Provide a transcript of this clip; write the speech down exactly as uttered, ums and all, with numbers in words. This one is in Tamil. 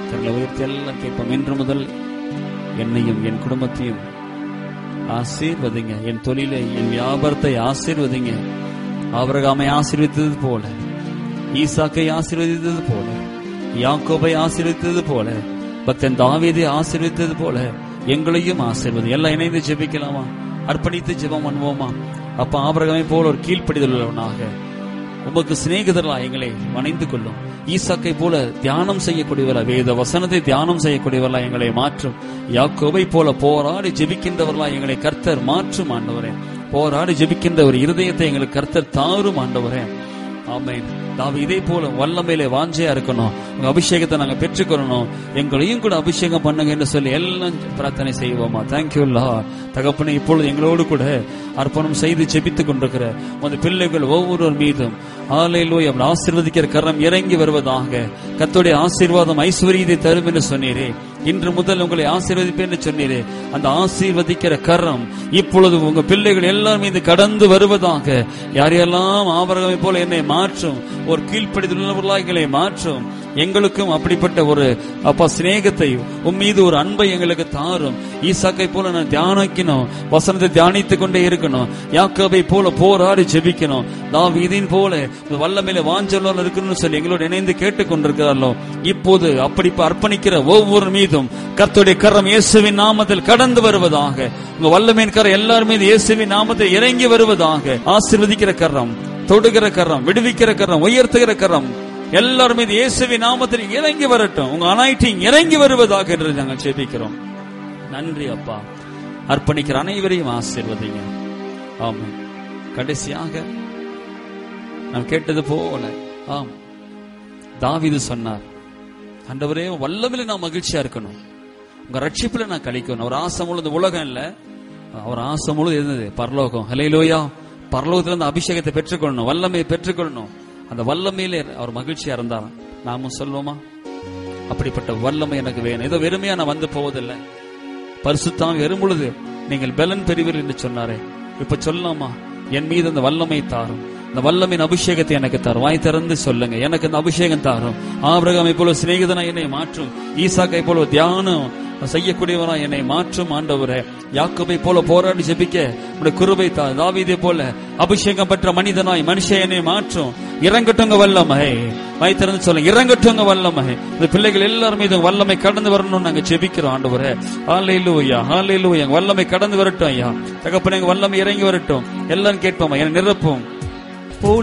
தங்களை உயர்த்தி எல்லாம் கேட்போம். இன்று முதல் என்னையும் என் குடும்பத்தையும் ஆசீர்வதிங்க. என் தொழிலை, என் வியாபாரத்தை ஆசீர்வதிங்க. ஆபிரகாமை ஆசீர்வதித்தது போல, ஈசாக்கை ஆசீர்வதித்தது போல, யாக்கோபை ஆசீர்வதித்தது போல, பக்தன் தாவீதை ஆசீர்வதித்தது போல எங்களையும் ஆசீர்வதி. எல்லாம் இணைந்து ஜெபிக்கலாமா? அர்ப்பணித்து ஜெபம் பண்ணுவோமா? அப்ப ஆபிரகாமை போல ஒரு கீழ்ப்படிதலுள்ளவனாக உமக்கு சிநேகிதர்களா எங்களை வணைந்து கொள்ளும். ஈசாக்கை போல தியானம் செய்யக்கூடியவர்களா, வேத வசனத்தை தியானம் செய்யக்கூடியவர்களா எங்களை மாற்றும். யாக்கோபை போல போராடி ஜெபிக்கின்றவர்களா எங்களை கர்த்தர் மாற்றும் ஆண்டவரே. போராடி ஜெபிக்கின்ற ஒரு இருதயத்தை எங்களுக்கு கர்த்தர் தாரும் ஆண்டவரே. ஆமென். நாம இதே போல வல்லமையிலே வாஞ்சையா இருக்கணும். உங்க அபிஷேகத்தை நாங்க பெற்றுக்கொள்ளணும். எங்களையும் கூட அபிஷேகம் பண்ணுங்க என்று சொல்லி எல்லாம் பிரார்த்தனை செய்வோமா? Thank you Lord. தகப்பனே, இப்பொழுது எங்களோடு கூட அர்ப்பணம் செய்து ஜெபித்துக் கொண்டிருக்கிற உங்க பிள்ளைகள் ஒவ்வொருவர் மீதும் ஹல்லேலூயா ஆசீர்வதிக்கிற கரம் இறங்கி வருவதாக. கர்த்தருடைய ஆசீர்வாதம் ஐஸ்வரியத்தை தரும் என்று சொன்னீரே. இன்று முதல் உங்களை ஆசீர்வதிப்பேன் என்று சொன்னீரே. அந்த ஆசீர்வதிக்கிற கரம் இப்பொழுது உங்க பிள்ளைகள் எல்லாரும் மீது கடந்து வருவதாக. யாரையெல்லாம் ஆபிரகாமை போல என்னை மாற்றும், ஒரு கீழ்ப்படிதலுள்ளவர்களாக எங்களை மாற்றும். எங்களுக்கும் அப்படிப்பட்ட ஒரு அப்பா சிநேகத்தை, உன் மீது ஒரு அன்பை எங்களுக்கு தாரும். ஈசாக்கை போல நான் தியானிக்கணும், வசனத்தை தியானித்துக் கொண்டே இருக்கணும். யாக்கோபை போல போராடி ஜெபிக்கணும். தாவீதின் போல வல்லமையில வாஞ்சலோடு இருக்கணும்னு சொல்லி எங்களோடு இணைந்து கேட்டுக் கொண்டிருக்கிறார்களோ, இப்போது அப்படி அர்ப்பணிக்கிற ஒவ்வொரு மீதும் கர்த்தருடைய கரம் இயேசுவின் நாமத்தில் கடந்து வருவதாக. உங்க வல்லமையின் கரம் எல்லார் மீது இயேசுவின் நாமத்தில் இறங்கி வருவதாக. ஆசீர்வதிக்கிற கரம், தொடுகிற கரம், விடுவிக்கிற கரம், உயர்த்துகிற கரம் எல்லாரும் மீது இயேசுவின் நாமத்தில் இறங்கி வரட்டும். உங்க அனாயிட்டிங் இறங்கி வருவதாக என்று நாங்கள் ஜெபிக்கிறோம். நன்றி அப்பா. அர்ப்பணிக்கிற அனைவரையும் ஆசீர்வதிங்க. ஆமென். கடைசியாக நாம் கேட்டது போல, ஆம், தாவீது சொன்னார், ஆண்டவரே வல்லமையில நான் மகிழ்ச்சியா இருக்கணும், உங்க ரட்சிப்புல நான் கழிக்கணும். அவர் ஆசை முழுது உலகம் இல்ல, அவர் ஆசை முழுது இருந்தது பரலோகம். ஹல்லேலூயா. பரலோகத்துல இருந்து அபிஷேகத்தை பெற்றுக்கொள்ளணும், வல்லமையை பெற்றுக்கொள்ளணும். அந்த வல்லமையிலே அவர் மகிழ்ச்சியா இருந்தார். நாமும் சொல்வோமா? அப்படிப்பட்ட வல்லமை எனக்கு வேணும். ஏதோ வெறுமையா நான் வந்து போவதில்லை. பரிசுத்தம் வரும் பொழுது நீங்கள் பலன் பெறுவீர்கள் என்று சொன்னாரே. இப்ப சொல்லலாமா? என் மீது அந்த வல்லமை தாரும், இந்த வல்லமையின் அபிஷேகத்தை எனக்கு தாரும். வாய் திறந்து சொல்லுங்க, எனக்கு இந்த அபிஷேகம் தாரும். ஆபிரகாமை போல சிநேகிதனா என்னை மாற்றும். ஈசாக்கை போல தியானம் செய்யக்கூடியவனா என்னை மாற்றும் ஆண்டவரே. யாக்கோபை போல போராடி ஜெபிக்க உடைய கிருபை தா. தாவீதை போல அபிஷேகம் பெற்ற மனிதனாய் மனுஷன் என்னை மாற்றும். இறங்கட்டுங்க வல்லமை. வாய் திறந்து சொல்லுங்க, இறங்கட்டுங்க வல்லமை. இந்த பிள்ளைகள் எல்லாரும் மீது வல்லமை கடந்து வரணும்னு நாங்க ஜெபிக்கிறோம் ஆண்டவரே. ஹல்லேலூயா, ஹல்லேலூயா. வல்லமை கடந்து வரட்டும் ஐயா. தகப்பனே, வல்லமை இறங்கி வரட்டும். எல்லாரும் கேட்போமா? என்னை நிரப்பும்,